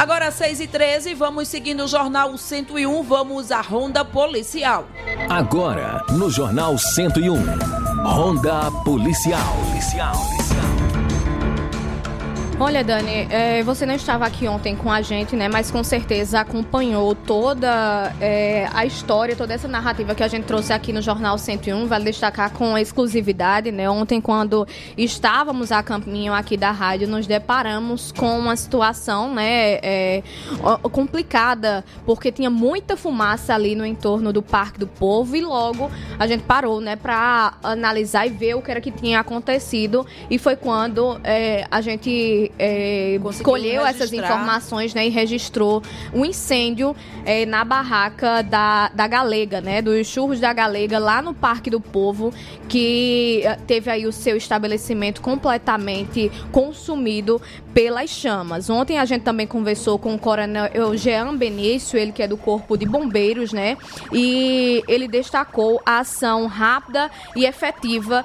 Agora 6h13, vamos seguindo o Jornal 101, vamos à Ronda Policial. Agora, no Jornal 101, Ronda Policial. Olha, Dani, você não estava aqui ontem com a gente, né? Mas com certeza acompanhou toda a história, toda essa narrativa que a gente trouxe aqui no Jornal 101. Vale destacar com exclusividade, né? Ontem, quando estávamos a caminho aqui da rádio, nos deparamos com uma situação, né? Complicada, porque tinha muita fumaça ali no entorno do Parque do Povo e logo a gente parou, né? Para analisar e ver o que era que tinha acontecido. E foi quando a gente colheu essas informações, né, e registrou um incêndio na barraca da Galega, né, dos churros da Galega, lá no Parque do Povo, que teve aí o seu estabelecimento completamente consumido pelas chamas. Ontem a gente também conversou com o coronel Jean Benício, ele que é do Corpo de Bombeiros, né, e ele destacou a ação rápida e efetiva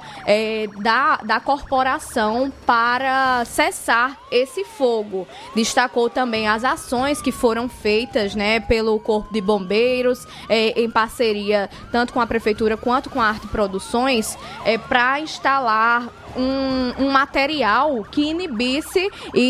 da corporação para cessar esse fogo. Destacou também as ações que foram feitas, né, pelo Corpo de Bombeiros, em parceria tanto com a Prefeitura quanto com a Arte Produções, para instalar um material que inibisse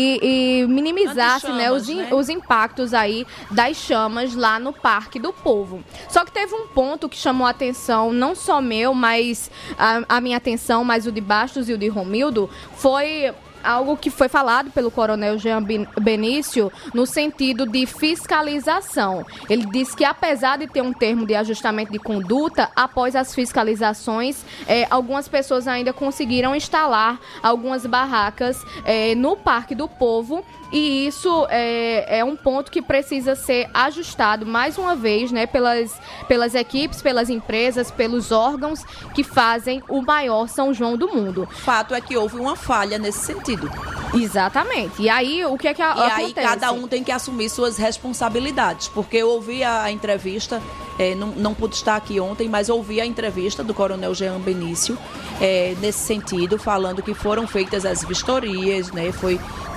e minimizasse, né, os impactos aí das chamas lá no Parque do Povo. Só que teve um ponto que chamou a atenção, não só meu, mas a minha atenção, mas o de Bastos e o de Romildo, foi algo que foi falado pelo coronel Jean Benício no sentido de fiscalização. Ele disse que, apesar de ter um termo de ajustamento de conduta, após as fiscalizações, algumas pessoas ainda conseguiram instalar algumas barracas no Parque do Povo, e isso é um ponto que precisa ser ajustado mais uma vez, né, pelas equipes, pelas empresas, pelos órgãos que fazem o maior São João do mundo. Fato é que houve uma falha nesse sentido. Exatamente. E aí, o que é que acontece? E aí, cada um tem que assumir suas responsabilidades. Porque eu ouvi a entrevista, não pude estar aqui ontem, mas ouvi a entrevista do coronel Jean Benício, nesse sentido, falando que foram feitas as vistorias, né? Foi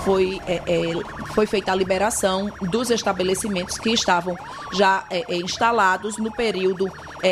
feita a liberação dos estabelecimentos que estavam já instalados no período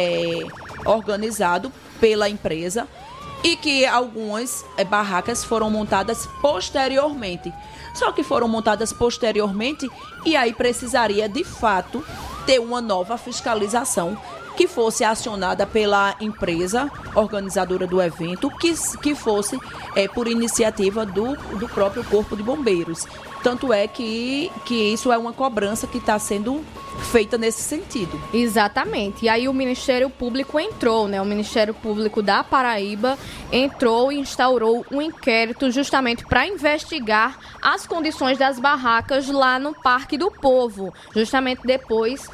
organizado pela empresa, e que algumas barracas foram montadas posteriormente. Só que foram montadas posteriormente e aí precisaria, de fato, ter uma nova fiscalização que fosse acionada pela empresa organizadora do evento, que fosse por iniciativa do próprio Corpo de Bombeiros. Tanto é que isso é uma cobrança que está sendo feita nesse sentido. Exatamente. E aí o Ministério Público entrou, né? O Ministério Público da Paraíba entrou e instaurou um inquérito justamente para investigar as condições das barracas lá no Parque do Povo, justamente depois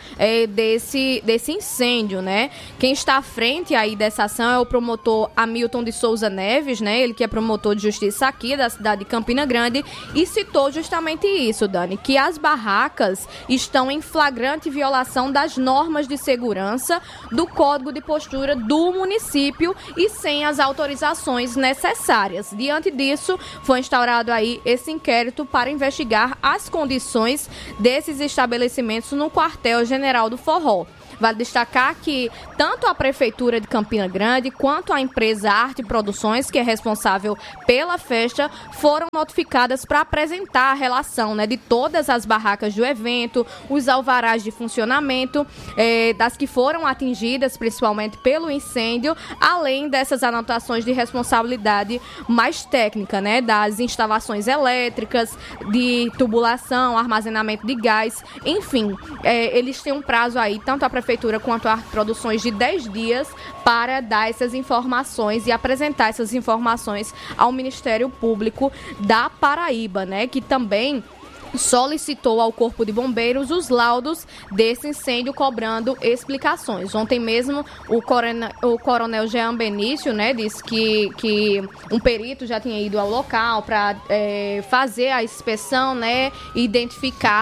desse incêndio, né? Quem está à frente aí dessa ação é o promotor Hamilton de Souza Neves, né? Ele que é promotor de justiça aqui da cidade de Campina Grande, e citou justamente isso, Dani, que as barracas estão em flagrante violação das normas de segurança do Código de Postura do município e sem as autorizações necessárias. Diante disso, foi instaurado aí esse inquérito para investigar as condições desses estabelecimentos no quartel-general do Forró. Vale destacar que tanto a Prefeitura de Campina Grande quanto a empresa Arte Produções, que é responsável pela festa, foram notificadas para apresentar a relação, né, de todas as barracas do evento, os alvarás de funcionamento, das que foram atingidas principalmente pelo incêndio, além dessas anotações de responsabilidade mais técnica, né, das instalações elétricas, de tubulação, armazenamento de gás, enfim, eles têm um prazo aí, tanto a Prefeitura quanto a Arte Produções, de 10 dias para dar essas informações e apresentar essas informações ao Ministério Público da Paraíba, né, que também solicitou ao Corpo de Bombeiros os laudos desse incêndio, cobrando explicações. Ontem mesmo o coronel Jean Benício, né, disse que um perito já tinha ido ao local para fazer a inspeção, né, e identificar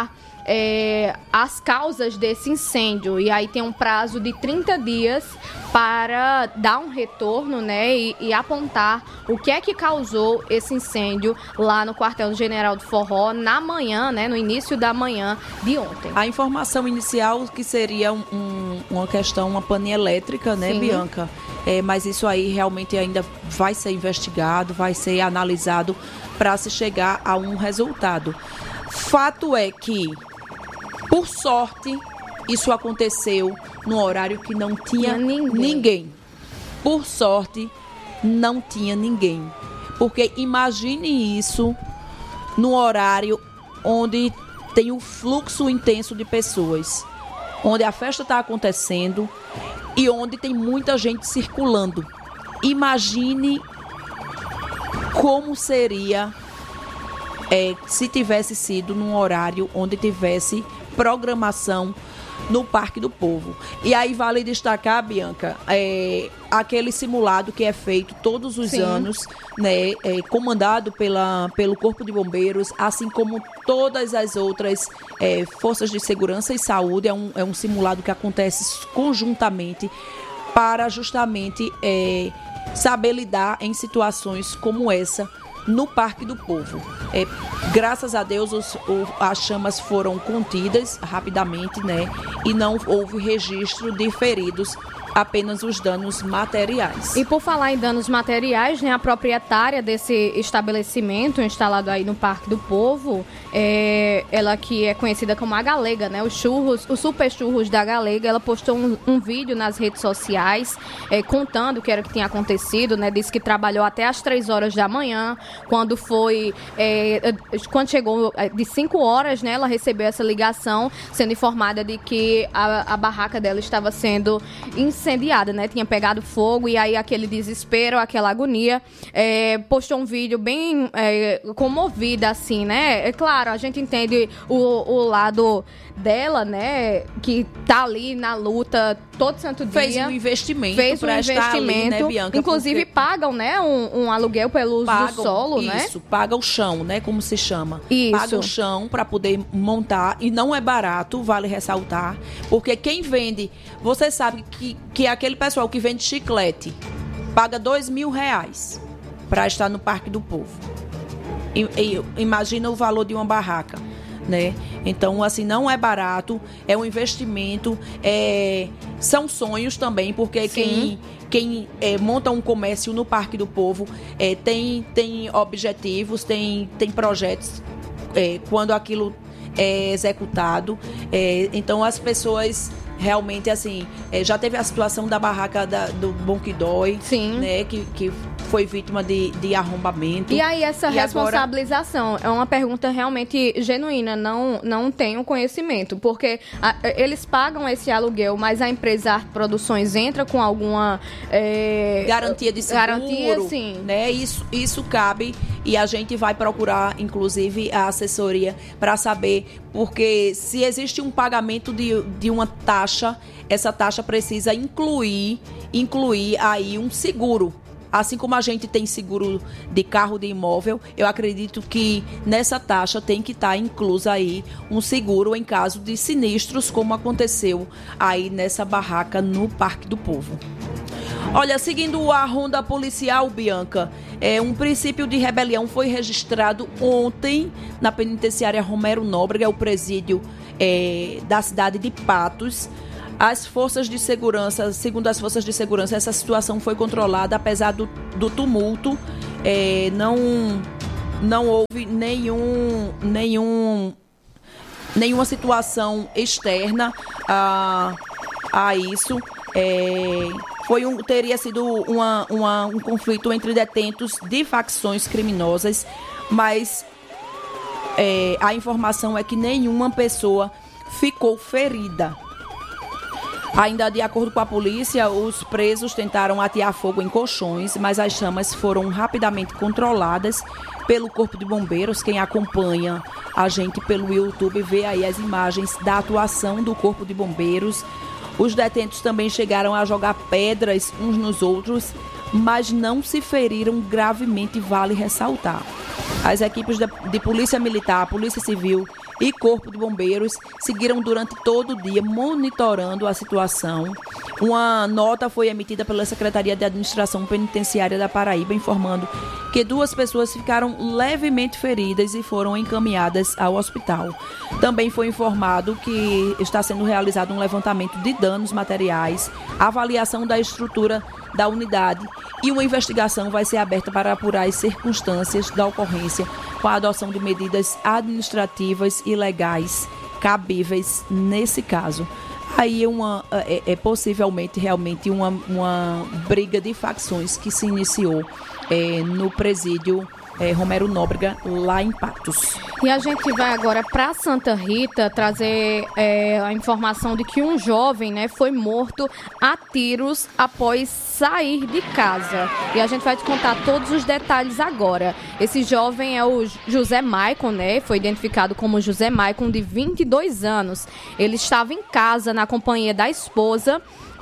as causas desse incêndio. E aí tem um prazo de 30 dias para dar um retorno, né, e apontar o que é que causou esse incêndio lá no quartel-general do Forró na manhã, né, no início da manhã de ontem. A informação inicial que seria uma questão, uma pane elétrica, né, sim, Bianca? Mas isso aí realmente ainda vai ser investigado, vai ser analisado para se chegar a um resultado. Fato é que, por sorte, isso aconteceu no horário que não tinha ninguém. Por sorte, não tinha ninguém. Porque imagine isso no horário onde tem um fluxo intenso de pessoas, onde a festa está acontecendo e onde tem muita gente circulando. Imagine como seria se tivesse sido num horário onde tivesse programação no Parque do Povo. E aí vale destacar, Bianca, aquele simulado que é feito todos os anos, né, comandado pelo Corpo de Bombeiros, assim como todas as outras forças de segurança e saúde. É um simulado que acontece conjuntamente para justamente saber lidar em situações como essa no Parque do Povo. Graças a Deus as chamas foram contidas rapidamente, né? E não houve registro de feridos, apenas os danos materiais. E por falar em danos materiais, né, a proprietária desse estabelecimento instalado aí no Parque do Povo, ela que é conhecida como a Galega, né, os super churros da Galega, ela postou um vídeo nas redes sociais contando o que era que tinha acontecido, né, disse que trabalhou até às 3 horas da manhã, quando chegou de 5 horas, né, ela recebeu essa ligação sendo informada de que a barraca dela estava sendo incendiada, né? Tinha pegado fogo, e aí aquele desespero, aquela agonia. Postou um vídeo bem comovida, assim, né? É claro, a gente entende o lado dela, né? Que tá ali na luta todo santo dia. Fez um investimento pra estar ali, né, Bianca? Inclusive pagam, né? Um aluguel pelo uso do solo, né? Isso, paga o chão, né? Como se chama. Isso. Paga o chão pra poder montar, e não é barato, vale ressaltar, porque quem vende, você sabe que aquele pessoal que vende chiclete paga R$2.000 para estar no Parque do Povo. Imagina o valor de uma barraca, né? Então, assim, não é barato, é um investimento, são sonhos também, porque quem monta um comércio no Parque do Povo tem objetivos, tem projetos quando aquilo é executado. Então, as pessoas realmente, assim, já teve a situação da barraca do Bonquidói, né, que foi vítima de arrombamento. E aí essa responsabilização agora é uma pergunta realmente genuína, não tenho conhecimento, porque eles pagam esse aluguel, mas a empresa Arte Produções entra com alguma garantia de seguro, garantia, sim, né? Isso cabe, e a gente vai procurar, inclusive, a assessoria para saber, porque se existe um pagamento de uma taxa, essa taxa precisa incluir aí um seguro. Assim como a gente tem seguro de carro, de imóvel, eu acredito que nessa taxa tem que estar inclusa aí um seguro em caso de sinistros, como aconteceu aí nessa barraca no Parque do Povo. Olha, seguindo a ronda policial, Bianca, um princípio de rebelião foi registrado ontem na penitenciária Romero Nóbrega, o presídio da cidade de Patos. As forças de segurança, segundo as forças de segurança, essa situação foi controlada, apesar do tumulto. Não houve nenhuma situação externa a isso. Teria sido um conflito entre detentos de facções criminosas, mas a informação é que nenhuma pessoa ficou ferida. Ainda de acordo com a polícia, os presos tentaram atear fogo em colchões, mas as chamas foram rapidamente controladas pelo Corpo de Bombeiros. Quem acompanha a gente pelo YouTube vê aí as imagens da atuação do Corpo de Bombeiros. Os detentos também chegaram a jogar pedras uns nos outros, mas não se feriram gravemente, vale ressaltar. As equipes de Polícia Militar, Polícia Civil e Corpo de Bombeiros seguiram durante todo o dia monitorando a situação. Uma nota foi emitida pela Secretaria de Administração Penitenciária da Paraíba, informando que 2 pessoas ficaram levemente feridas e foram encaminhadas ao hospital. Também foi informado que está sendo realizado um levantamento de danos materiais, avaliação da estrutura da unidade e uma investigação vai ser aberta para apurar as circunstâncias da ocorrência com a adoção de medidas administrativas e legais cabíveis nesse caso. Aí possivelmente realmente uma briga de facções que se iniciou no presídio Romero Nóbrega, lá em Patos. E a gente vai agora para Santa Rita trazer a informação de que um jovem, né, foi morto a tiros após sair de casa. E a gente vai te contar todos os detalhes agora. Esse jovem é o José Maicon, né? Foi identificado como José Maicon, de 22 anos. Ele estava em casa na companhia da esposa,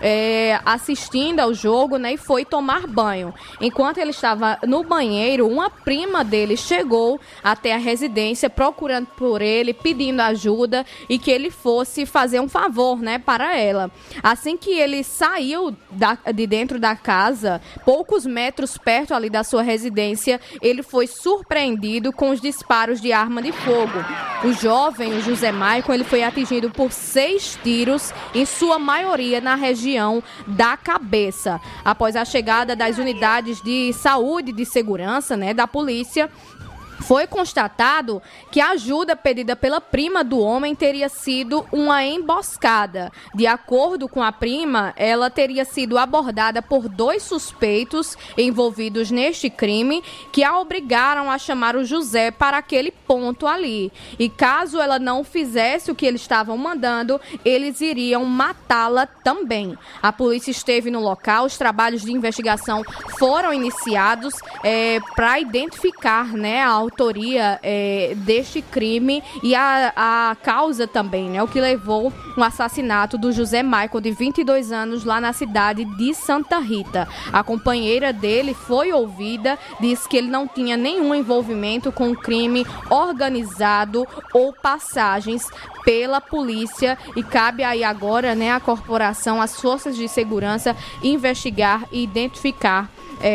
assistindo ao jogo, né, e foi tomar banho. Enquanto ele estava no banheiro, uma prima dele chegou até a residência procurando por ele, pedindo ajuda e que ele fosse fazer um favor, né, para ela. Assim que ele saiu de dentro da casa, poucos metros perto ali da sua residência, ele foi surpreendido com os disparos de arma de fogo. O jovem, o José Maicon, ele foi atingido por 6 tiros, em sua maioria na região da cabeça. Após a chegada das unidades de saúde e de segurança, né, da polícia, foi constatado que a ajuda pedida pela prima do homem teria sido uma emboscada. De acordo com a prima, ela teria sido abordada por 2 suspeitos envolvidos neste crime, que a obrigaram a chamar o José para aquele ponto ali. E caso ela não fizesse o que eles estavam mandando, eles iriam matá-la também. A polícia esteve no local, os trabalhos de investigação foram iniciados para identificar, né, a autoria deste crime e a causa também, né, o que levou o assassinato do José Maicon, de 22 anos, lá na cidade de Santa Rita. A companheira dele foi ouvida, disse que ele não tinha nenhum envolvimento com crime organizado ou passagens pela polícia, e cabe aí agora, né, a corporação, as forças de segurança investigar e identificar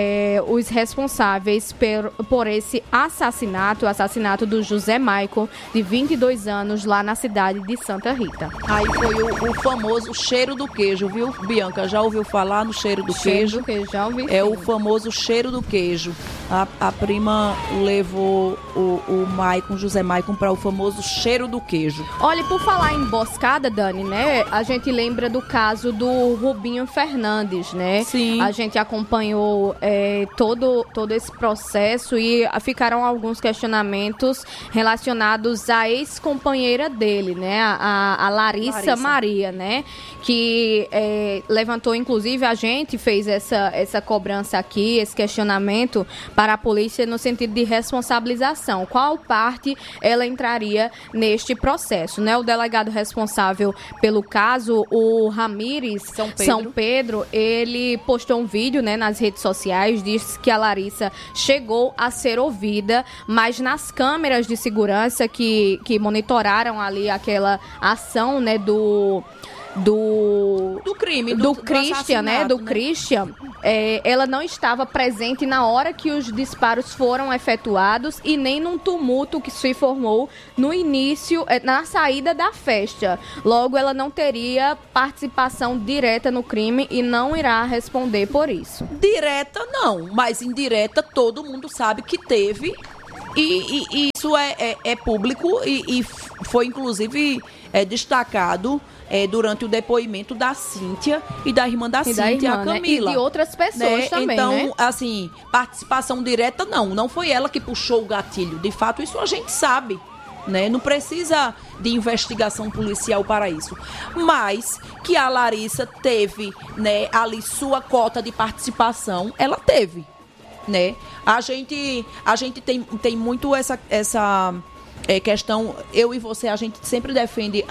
os responsáveis por esse assassinato, o assassinato do José Maicon, de 22 anos, lá na cidade de Santa Rita. Aí foi o famoso cheiro do queijo, viu, Bianca? Já ouviu falar no cheiro do queijo? Do queijo, já ouvi. O famoso cheiro do queijo. A prima levou o Maicon, José Maicon, para o famoso cheiro do queijo. Olha, por falar em emboscada, Dani, né? A gente lembra do caso do Rubinho Fernandes, né? Sim. A gente acompanhou todo esse processo e ficaram alguns questionamentos relacionados à ex-companheira dele, né? A Larissa Maria, né? Que levantou, inclusive, a gente fez essa cobrança aqui, esse questionamento para a polícia no sentido de responsabilização. Qual parte ela entraria neste processo, né? O delegado responsável pelo caso, o Ramires São Pedro, ele postou um vídeo, né, nas redes sociais, disse que a Larissa chegou a ser ouvida, mas nas câmeras de segurança que monitoraram ali aquela ação, né, do crime, do Christian, né? Do Christian, ela não estava presente na hora que os disparos foram efetuados e nem num tumulto que se formou no início, na saída da festa. Logo, ela não teria participação direta no crime e não irá responder por isso. Direta não, mas indireta todo mundo sabe que teve. E isso é público e foi, inclusive, destacado durante o depoimento da Cíntia e da irmã da Cíntia, a Camila. Né? E de outras pessoas também, então, né? assim, participação direta não foi ela que puxou o gatilho. De fato, isso a gente sabe, né? Não precisa de investigação policial para isso. Mas que a Larissa teve, né, ali sua cota de participação, ela teve, né? A gente tem muito essa questão. Eu e você, a gente sempre defende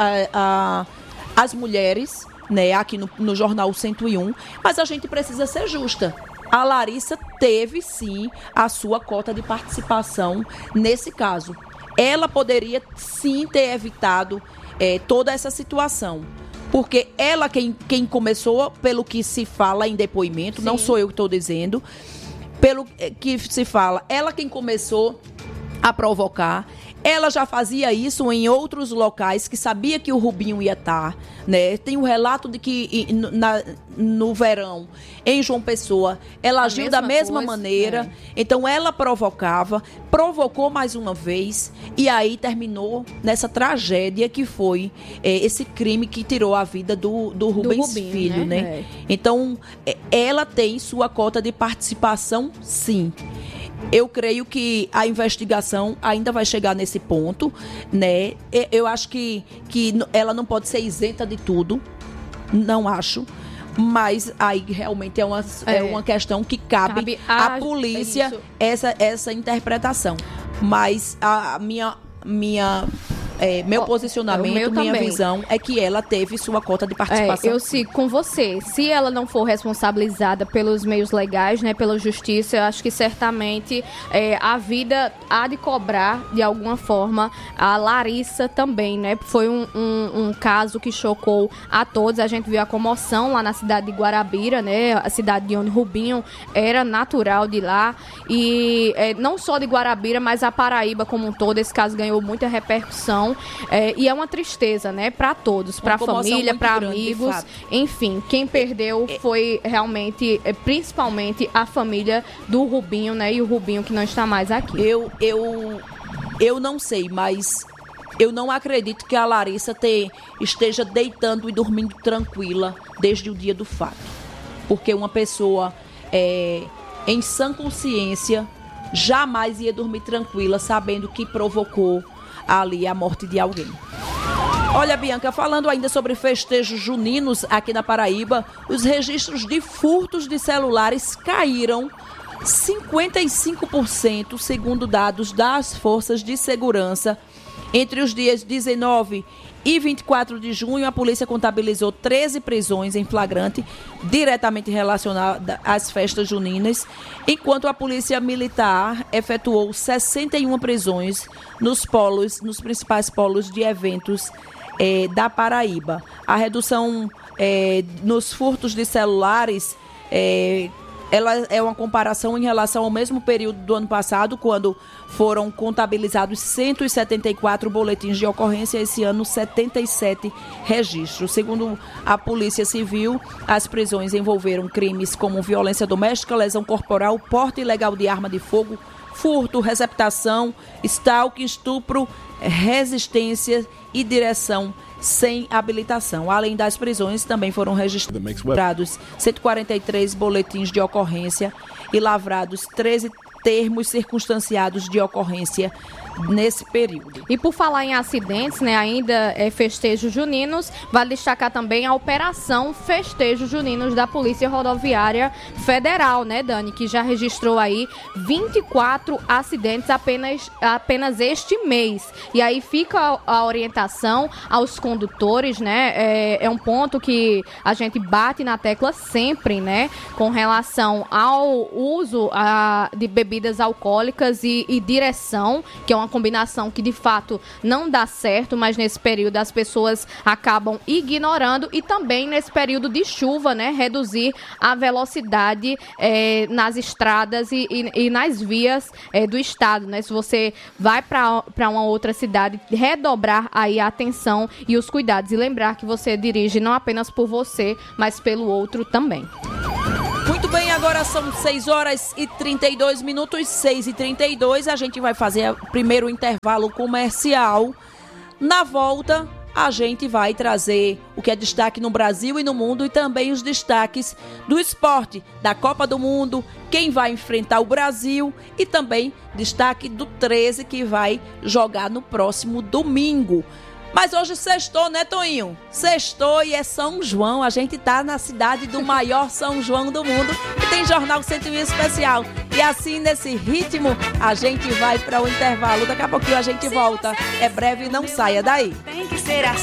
as mulheres, né, aqui no Jornal 101, mas a gente precisa ser justa. A Larissa teve, sim, a sua cota de participação nesse caso. ela poderia sim ter evitado toda essa situação. Porque ela quem começou, pelo que se fala em depoimento, sim, não sou eu que estou dizendo, pelo que se fala, ela quem começou a provocar. Ela já fazia isso em outros locais, que sabia que o Rubinho ia estar, né? Tem um relato de que no verão, em João Pessoa, ela agiu da mesma maneira. Então, ela provocou mais uma vez, e aí terminou nessa tragédia que foi esse crime que tirou a vida do Rubens Filho, né? Então, ela tem sua cota de participação, sim. Eu creio que a investigação ainda vai chegar nesse ponto, né? Eu acho que ela não pode ser isenta de tudo, não acho. Mas aí realmente é uma questão que cabe à polícia essa interpretação. Mas meu posicionamento, minha visão é que ela teve sua cota de participação. Eu sigo com você. Se ela não for responsabilizada pelos meios legais, né, pela justiça, eu acho que certamente a vida há de cobrar de alguma forma a Larissa também, né? Foi um caso que chocou a todos. A gente viu a comoção lá na cidade de Guarabira, né? A cidade de onde Rubinho era natural de lá. E não só de Guarabira, mas a Paraíba como um todo. Esse caso ganhou muita repercussão. E é uma tristeza, né, para todos, para a família, para amigos, enfim, quem perdeu foi realmente, principalmente a família do Rubinho, né, e o Rubinho que não está mais aqui. Eu não sei, mas eu não acredito que a Larissa esteja deitando e dormindo tranquila desde o dia do fato, porque uma pessoa em sã consciência jamais ia dormir tranquila sabendo que provocou ali a morte de alguém. Olha, Bianca, falando ainda sobre festejos juninos aqui na Paraíba, os registros de furtos de celulares caíram 55%, segundo dados das forças de segurança. Entre os dias 19 e 24 de junho, a polícia contabilizou 13 prisões em flagrante diretamente relacionadas às festas juninas, enquanto a polícia militar efetuou 61 prisões nos principais polos de eventos da Paraíba. A redução nos furtos de celulares ela é uma comparação em relação ao mesmo período do ano passado, quando foram contabilizados 174 boletins de ocorrência, esse ano 77 registros. Segundo a Polícia Civil, as prisões envolveram crimes como violência doméstica, lesão corporal, porte ilegal de arma de fogo, furto, receptação, stalking, estupro, resistência e direção sem habilitação. Além das prisões, também foram registrados 143 boletins de ocorrência e lavrados 13 termos circunstanciados de ocorrência nesse período. E por falar em acidentes, né, ainda festejos juninos, vale destacar também a operação Festejos Juninos da Polícia Rodoviária Federal, né, Dani, que já registrou aí 24 acidentes apenas este mês. E aí fica a orientação aos condutores, né, é um ponto que a gente bate na tecla sempre, né, com relação ao uso de bebidas alcoólicas e direção, que é uma combinação que de fato não dá certo, mas nesse período as pessoas acabam ignorando, e também nesse período de chuva, né, reduzir a velocidade nas estradas e nas vias do estado, né? Se você vai para uma outra cidade, redobrar aí a atenção e os cuidados, e lembrar que você dirige não apenas por você, mas pelo outro também. Muito bem, agora são 6 horas e 32 minutos, 6h32. A gente vai fazer primeiro o intervalo comercial. Na volta, a gente vai trazer o que é destaque no Brasil e no mundo, e também os destaques do esporte, da Copa do Mundo, quem vai enfrentar o Brasil, e também destaque do 13, que vai jogar no próximo domingo. Mas hoje sextou, né, Toinho? Sextou e é São João. A gente tá na cidade do maior São João do mundo e tem Jornal 101 especial. E assim, nesse ritmo, a gente vai para o intervalo. Daqui a pouquinho a gente volta. É breve, não saia daí. Tem que ser assim.